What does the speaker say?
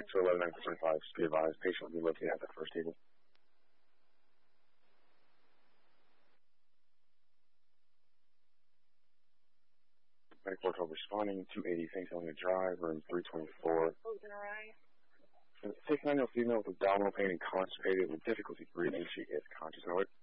back to 11-9-25. Be advised, patient will be located at the first table. Medical control responding, 280 St. Helena Drive, room 324. A 6'9" female with abdominal pain and constipated with difficulty breathing. She is conscious. Now,